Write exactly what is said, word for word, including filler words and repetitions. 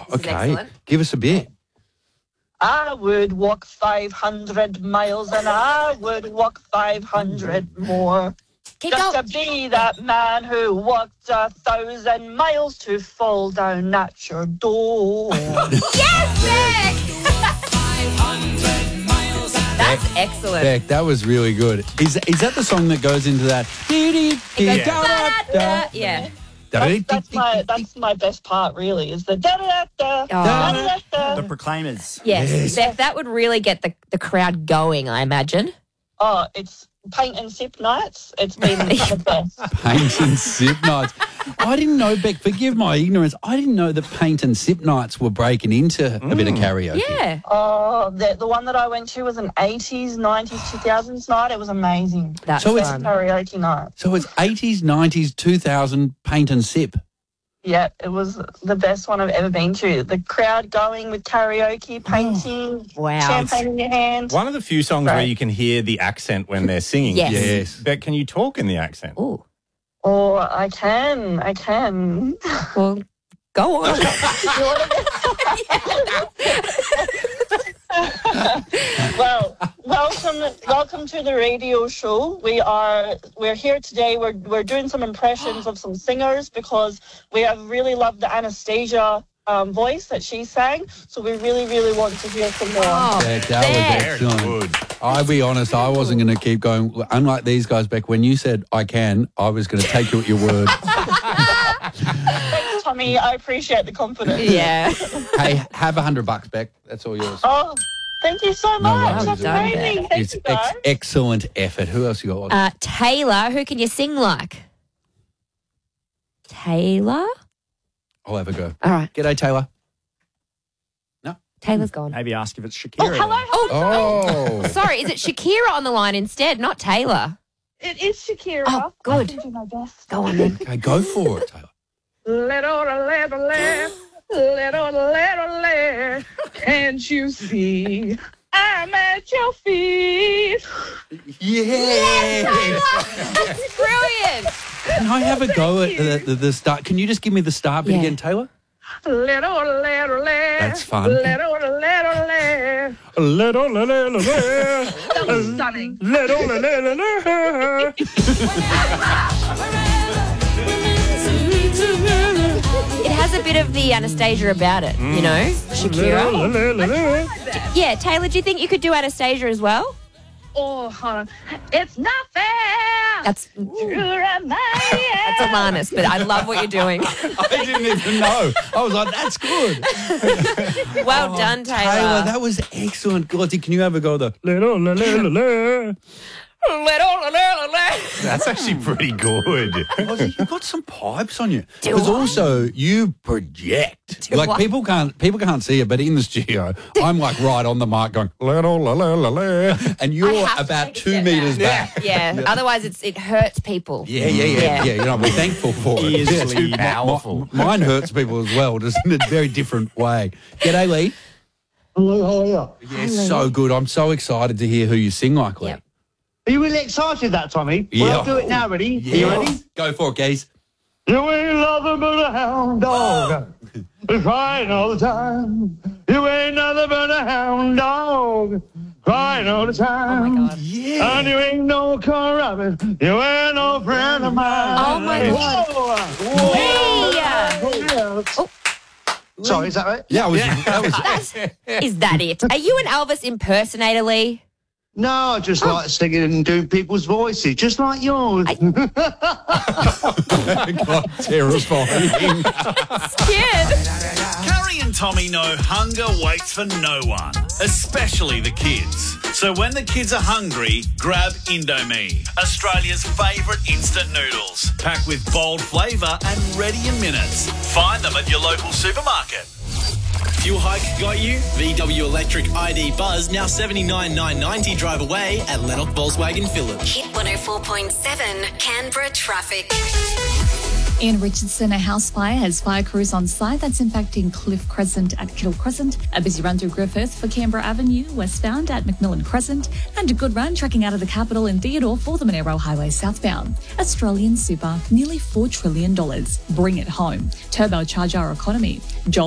This is Okay, excellent. give us a bit. I would walk five hundred miles and I would walk five hundred more. Keep Just going. to be that man who walked a thousand miles to fall down at your door. Yes, Beck! That's excellent. Beck, that was really good. Is is that the song that goes into that? It goes, da-da-da. Yeah. That's, that's my that's my best part, really, is the da da da da da da. The Proclaimers. Yes. Yes. Beck, that would really get the, the crowd going, I imagine. Oh, it's paint and sip nights. It's been the best. Paint and sip nights. I didn't know, Beck, forgive my ignorance, I didn't know that paint and sip nights were breaking into a bit of karaoke. Yeah. Oh, the the one that I went to was an eighties, nineties, two thousands night. It was amazing. That's So it's- fun. Karaoke night. So it's eighties, nineties, two thousand paint and sip. Yeah, it was the best one I've ever been to. The crowd going with karaoke, painting, Wow. champagne in your hand. One of the few songs where Right. you can hear the accent when they're singing. Yes. Yes. But can you talk in the accent? Ooh. Oh, I can, I can. Well, go on. Well, welcome, welcome to the radio show. We are we're here today. We're we're doing some impressions of some singers because we have really loved the Anastasia um, voice that she sang. So we really, really want to hear some more. Oh, Beck, that Beck. was excellent. I'll be honest, I wasn't going to keep going. Unlike these guys, Beck, when you said I can, I was going to take you at your word. Thanks, Tommy. I appreciate the confidence. Yeah. Hey, have a hundred bucks, Beck. That's all yours. Oh, thank you so No much. worries. That's Well done, amazing. Beck. Thank It's you, ex- guys. excellent effort. Who else you got? Uh, Taylor, who can you sing like? Taylor? I'll have a go. All right. G'day, Taylor. Taylor's gone. Maybe ask if it's Oh, Shakira. hello. Oh. Sorry, is it Shakira on the line instead, not Taylor? It is Shakira. Oh, good. I can do my best. Go on then. Okay, go for it, Taylor. Little, little, little, little, little, little, can't you see? I'm at your feet. Yeah. That's brilliant. Can I have a go at the, the, the start? Can you just give me the start bit Yeah. again, Taylor? Little, little, little. That's fun. Little, little, little. Little, little, little, That was stunning. little, little, little. It has a bit of the Anastasia about it, you know, Shakira. Yeah, Taylor, do you think you could do Anastasia as well? Oh, hold on. It's not fair. That's You're a man. that's Alanis, but I love what you're doing. I didn't even know. I was like, that's good. Well done, Taylor. Taylor, that was excellent. Lottie, can you have a go at the Little, little, little. Little, little, little. That's actually pretty good. Lottie, you've got some pipes on you. Do Because I? also you project. Do like I? people can't people can't see it, but in the studio, I'm like right on the mic going little, little, little, and I you're have to about take a two step meters back. back. Yeah, otherwise it's it hurts people. Yeah, yeah, yeah, Yeah. yeah. You know, we're thankful for it. Easily Yeah, too powerful. mi- mine hurts people as well, just in a very different way. G'day, Lee. Hello, how are you? Yeah, so good. I'm so excited to hear who you sing like, Lee. Yep. Are you really excited that, Tommy? Yeah. Well, I'll do it now, ready? Are you ready? Go for it, guys. You ain't nothing but a hound dog. It's crying all the time. You ain't nothing but a hound dog. Crying all the time. Oh my God. Yeah. And you ain't no car rabbit. You ain't no friend of mine. Oh my God. Whoa. Oh. Sorry, is that right? Yeah, I was, that was That's, is that it? Are you an Elvis impersonator, Lee? No, I just like singing and doing people's voices, just like yours. God, terrifying. Scared. Carrie and Tommy know hunger waits for no one, especially the kids. So when the kids are hungry, grab Indomie, Australia's favourite instant noodles. Packed with bold flavour and ready in minutes. Find them at your local supermarket. Fuel hike got you? V W Electric I D Buzz now seventy-nine thousand nine hundred ninety drive away at Lennox Volkswagen Phillip. Hit one oh four point seven Canberra traffic. In Richardson, a house fire has fire crews on site that's impacting Cliff Crescent at Kittle Crescent, a busy run through Griffith for Canberra Avenue, westbound at Macmillan Crescent, and a good run tracking out of the capital in Theodore for the Monero Highway southbound. Australian Super, nearly four trillion dollars. Bring it home. Turbocharge our economy. Joel